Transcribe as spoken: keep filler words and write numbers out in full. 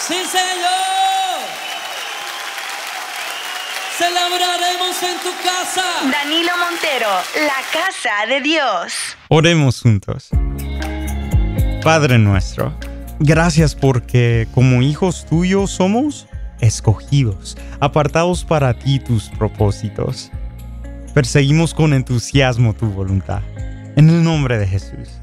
Sí, Señor. Celebraremos en tu casa. Danilo Montero, la casa de Dios. Oremos juntos. Padre nuestro, gracias porque como hijos tuyos somos escogidos, apartados para ti tus propósitos. Perseguimos con entusiasmo tu voluntad. En el nombre de Jesús.